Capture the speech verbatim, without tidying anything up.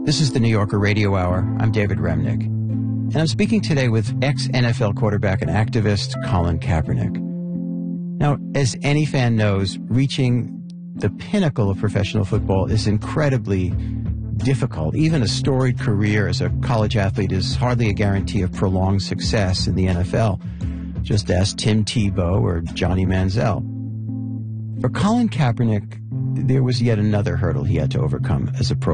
This is the New Yorker Radio Hour. I'm David Remnick. And I'm speaking today with ex-N F L quarterback and activist Colin Kaepernick. Now, as any fan knows, reaching the pinnacle of professional football is incredibly difficult. Even a storied career as a college athlete is hardly a guarantee of prolonged success in the N F L. Just ask Tim Tebow or Johnny Manziel. For Colin Kaepernick, there was yet another hurdle he had to overcome as a pro